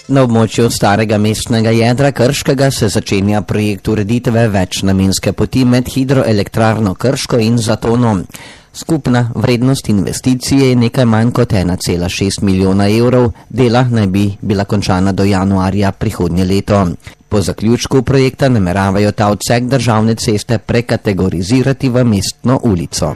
Na območju starega mestnega jedra Krškega se začenja projekt ureditve večnamenske poti med hidroelektrarno Krško in Zatono. Skupna vrednost investicije je nekaj manj kot 1,6 milijona evrov, dela naj bi bila končana do januarja prihodnje leto. Po zaključku projekta nameravajo ta odsek državne ceste prekategorizirati v mestno ulico.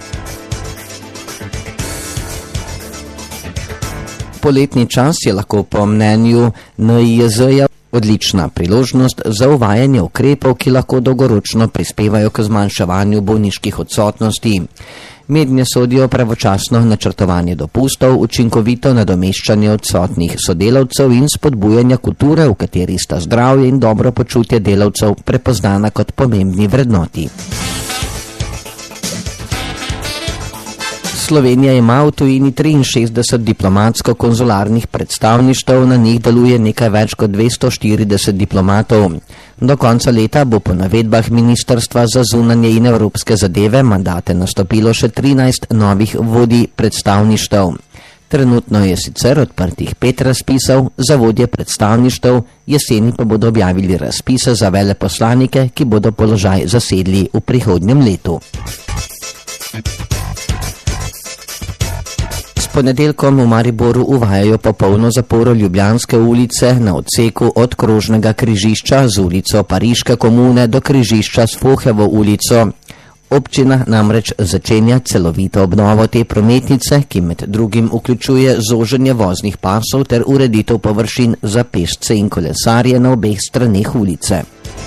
Poletni čas je lahko po mnenju NIJZ-ja odlična priložnost za uvajanje ukrepov, ki lahko dolgoročno prispevajo k zmanjševanju bolniških odsotnosti. Mednje sodijo pravočasno načrtovanje dopustov, učinkovito nadomeščanje odsotnih sodelavcev in spodbujanje kulture, v kateri sta zdravje in dobro počutje delavcev prepoznana kot pomembni vrednoti. Slovenija ima v tujini 63 diplomatsko-konzularnih predstavništev, na njih deluje nekaj več kot 240 diplomatov. Do konca leta bo po navedbah Ministrstva za zunanje in evropske zadeve mandate nastopilo še 13 novih vodij predstavništev. Trenutno je sicer odprtih 5 razpisov za vodje predstavništev, jeseni pa bodo objavili razpise za veleposlanike, ki bodo položaj zasedli v prihodnjem letu. Ponedeljkom v Mariboru uvajajo popolno zaporo Ljubljanske ulice na odseku od krožnega križišča z ulico Pariške komune do križišča s Fohevo ulico. Občina namreč začenja celovito obnovo te prometnice, ki med drugim vključuje zoženje voznih pasov ter ureditev površin za pešce in kolesarje na obeh straneh ulice.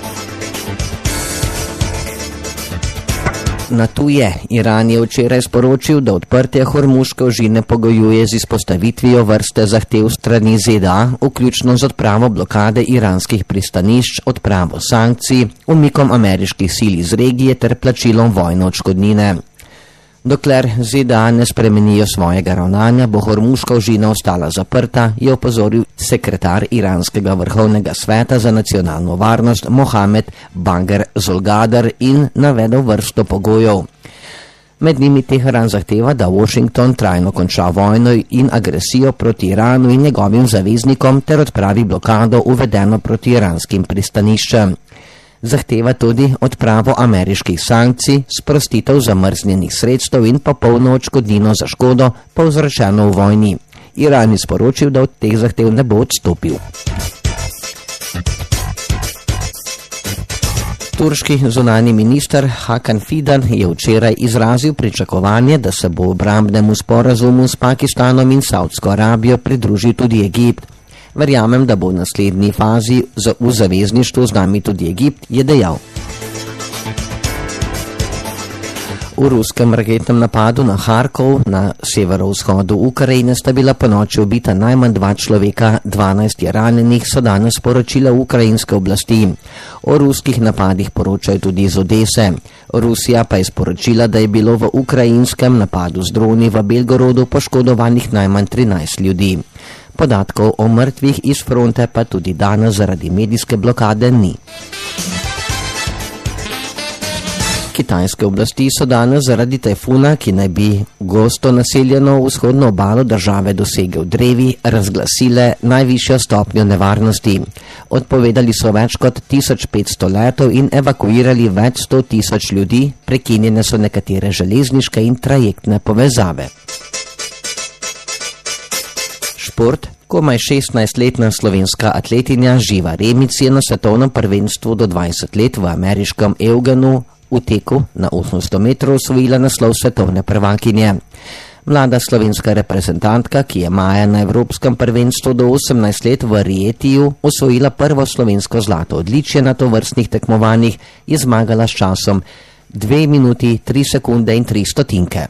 Na tuje. Iran je včeraj sporočil, da odprtje Hormuške ožine pogojuje z izpostavitvijo vrste zahtev strani ZDA, vključno z odpravo blokade iranskih pristanišč, odpravo sankcij, umikom ameriških sil iz regije ter plačilom vojne odškodnine. Dokler ZDA ne spremenijo svojega ravnanja, bo Hormuška ožina ostala zaprta, je opozoril sekretar iranskega vrhovnega sveta za nacionalno varnost Mohamed Bagher Zolgadar in navedel vrsto pogojev. Med njimi Teheran zahteva, da Washington trajno konča vojno in agresijo proti Iranu in njegovim zaveznikom ter odpravi blokado uvedeno proti iranskim pristaniščem. Zahteva tudi odpravo ameriških sankcij, sprostitev zamrznjenih sredstev in popolno odškodnino za škodo, povzročeno v vojni. Iran je sporočil, da od teh zahtev ne bo odstopil. Turški zunanji minister Hakan Fidan je včeraj izrazil pričakovanje, da se bo obrambnemu sporazumu s Pakistanom in Saudsko Arabijo pridružil tudi Egipt. Verjamem, da bo v naslednji fazi v zavezništvu z nami tudi Egipt, je dejal. V ruskem raketnem napadu na Harkov na severovzhodu Ukrajine sta bila ponoči ubita najmanj 2 človeka, 12 je ranjenih, so danes sporočile ukrajinske oblasti. O ruskih napadih poročajo tudi iz Odese. Rusija pa je sporočila, da je bilo v ukrajinskem napadu z droni v Belgorodu poškodovanih najmanj 13 ljudi. Podatkov o mrtvih iz fronte pa tudi danes zaradi medijske blokade ni. Kitajske oblasti so danes zaradi tajfuna, ki naj bi gosto naseljeno vzhodno obalo države dosegel drevi, razglasile najvišjo stopnjo nevarnosti. Odpovedali so več kot 1500 letov in evakuirali več 100 000 ljudi, prekinjene so nekatere železniške in trajektne povezave. Šport. Komaj 16-letna slovenska atletinja Živa Remic je na svetovnem prvenstvu do 20 let v ameriškem Eugenu v teku na 800 metrov osvojila naslov svetovne prvakinje. Mlada slovenska reprezentantka, ki je maja na evropskem prvenstvu do 18 let v Rietiju osvojila prvo slovensko zlato odličje na tovrstnih tekmovanjih, je zmagala s časom 2 minuti, 3 sekunde in 3 stotinke.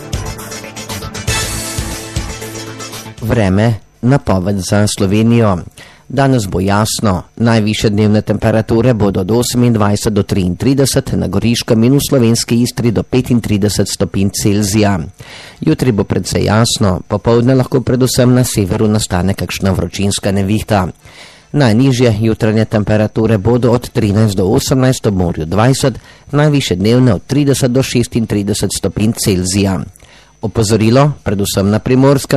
Vreme. Napoved za Slovenijo. Danes bo jasno, najvišje dnevne temperature bodo od 28 do 33, na Goriškem in v slovenski Istri do 35 stopinj Celzija. Jutri bo precej jasno, popoldne lahko predvsem na severu nastane kakšna vročinska nevihta. Najnižje jutranje temperature bodo od 13 do 18, ob morju 20, najvišje dnevne od 30 do 36 stopinj Celzija. Opozorilo, predvsem na Primorskem,